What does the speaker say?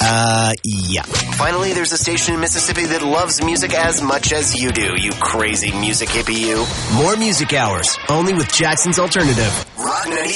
Yeah. Finally, there's a station in Mississippi that loves music as much as you do, you crazy music hippie you. More music hours, only with Jackson's Alternative. Rock 90.